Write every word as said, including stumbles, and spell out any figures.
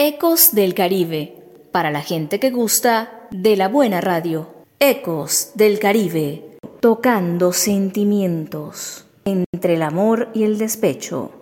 Ecos del Caribe, para la gente que gusta de la buena radio. Ecos del Caribe, tocando sentimientos entre el amor y el despecho.